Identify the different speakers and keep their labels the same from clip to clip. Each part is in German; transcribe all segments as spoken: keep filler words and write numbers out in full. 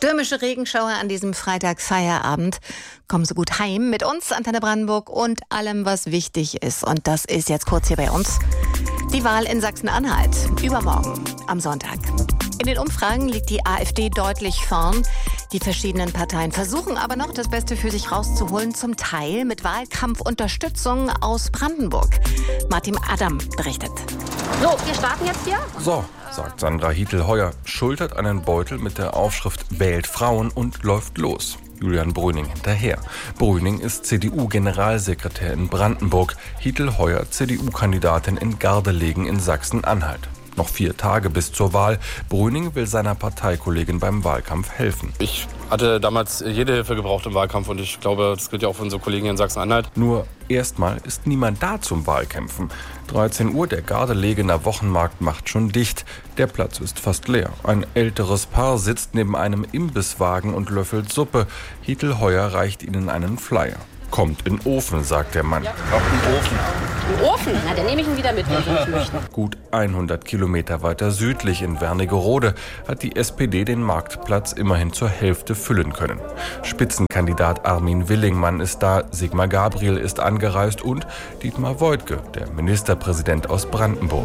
Speaker 1: Stürmische Regenschauer an diesem Freitag-Feierabend. Kommen Sie gut heim mit uns, Antenne Brandenburg, und allem, was wichtig ist. Und das ist jetzt kurz hier bei uns. Die Wahl in Sachsen-Anhalt. Übermorgen, am Sonntag. In den Umfragen liegt die AfD deutlich vorn. Die verschiedenen Parteien versuchen aber noch, das Beste für sich rauszuholen, zum Teil mit Wahlkampfunterstützung aus Brandenburg. Martin Adam berichtet.
Speaker 2: So, wir starten jetzt hier.
Speaker 3: So, sagt Sandra Hietl-Heuer, schultert einen Beutel mit der Aufschrift »Wählt Frauen« und läuft los. Julian Brüning hinterher. Brüning ist C D U-Generalsekretär in Brandenburg, Hietl-Heuer C D U-Kandidatin in Gardelegen in Sachsen-Anhalt. Noch vier Tage bis zur Wahl. Brüning will seiner Parteikollegin beim Wahlkampf helfen.
Speaker 4: Ich hatte damals jede Hilfe gebraucht im Wahlkampf und ich glaube, das gilt ja auch für unsere Kollegen in Sachsen-Anhalt.
Speaker 3: Nur erstmal ist niemand da zum Wahlkämpfen. dreizehn Uhr, der Gardelegener Wochenmarkt macht schon dicht. Der Platz ist fast leer. Ein älteres Paar sitzt neben einem Imbisswagen und löffelt Suppe. Hietl-Heuer reicht ihnen einen Flyer. Kommt in Ofen, sagt der Mann.
Speaker 2: Ja. Auf den Ofen. Im Ofen? Na, dann nehme ich ihn wieder mit, wenn Sie nicht möchten.
Speaker 3: Gut hundert Kilometer weiter südlich in Wernigerode hat die S P D den Marktplatz immerhin zur Hälfte füllen können. Spitzenkandidat Armin Willingmann ist da, Sigmar Gabriel ist angereist und Dietmar Woidke, der Ministerpräsident aus Brandenburg.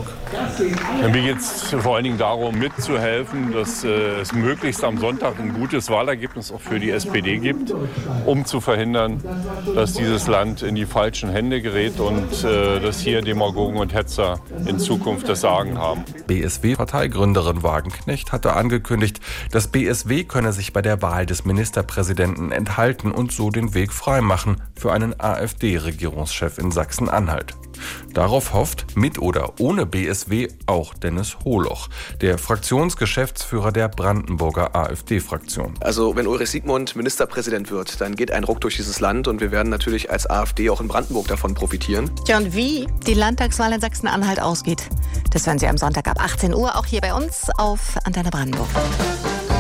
Speaker 5: Mir geht es vor allen Dingen darum, mitzuhelfen, dass äh, es möglichst am Sonntag ein gutes Wahlergebnis auch für die S P D gibt, um zu verhindern, dass dieses Land in die falschen Hände gerät und äh, dass hier Demagogen und Hetzer in Zukunft das Sagen haben.
Speaker 3: B S W-Parteigründerin Wagenknecht hatte angekündigt, das B S W könne sich bei der Wahl des Ministerpräsidenten enthalten und so den Weg freimachen für einen AfD-Regierungschef in Sachsen-Anhalt. Darauf hofft, mit oder ohne B S W, auch Dennis Holoch, der Fraktionsgeschäftsführer der Brandenburger AfD-Fraktion.
Speaker 6: Also wenn Ulrich Siegmund Ministerpräsident wird, dann geht ein Ruck durch dieses Land und wir werden natürlich als AfD auch in Brandenburg davon profitieren.
Speaker 1: Tja, und wie die Landtagswahl in Sachsen-Anhalt ausgeht, das hören Sie am Sonntag ab achtzehn Uhr, auch hier bei uns auf Antenne Brandenburg.